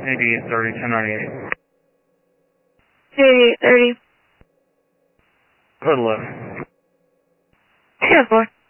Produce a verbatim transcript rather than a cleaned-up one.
eighty-eight thirty, ten ninety-eight. eighty-eight thirty. Code eleven. ten four.